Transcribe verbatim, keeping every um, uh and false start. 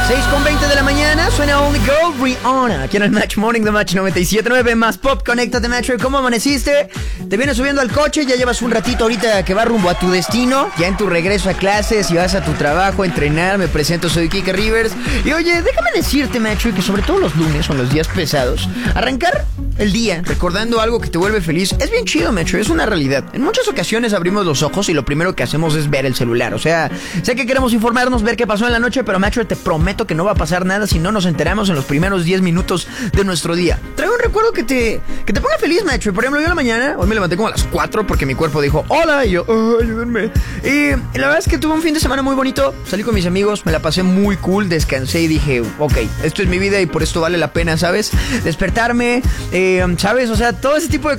seis con veinte de la mañana, suena Only Girl, Rihanna, aquí en el Match Morning de Match noventa y siete punto nueve, más pop, conéctate Metro. ¿Cómo amaneciste? Te vienes subiendo al coche, ya llevas un ratito ahorita que va rumbo a tu destino, ya en tu regreso a clases y vas a tu trabajo a entrenar. Me presento, soy Kike Rivers. Y oye, déjame decirte, Metro, que sobre todo los lunes son los días pesados. Arrancar el día recordando algo que te vuelve feliz es bien chido, Metro, es una realidad. En muchas ocasiones abrimos los ojos y lo primero que hacemos es ver el celular. O sea, sé que queremos informarnos, ver qué pasó en la noche, pero Metro, te prometo que no va a pasar nada si no nos enteramos en los primeros diez minutos de nuestro día. Traigo un recuerdo que te, que te ponga feliz, Metro. Por ejemplo, yo en la mañana, hoy me levanté como a las cuatro porque mi cuerpo dijo hola, y yo, oh, ayúdenme. Y la verdad es que tuve un fin de semana muy bonito. Salí con mis amigos, me la pasé muy cool, descansé y dije, ok, esto es mi vida y por esto vale la pena, ¿sabes? Despertarme, eh, ¿sabes? O sea, todo ese tipo de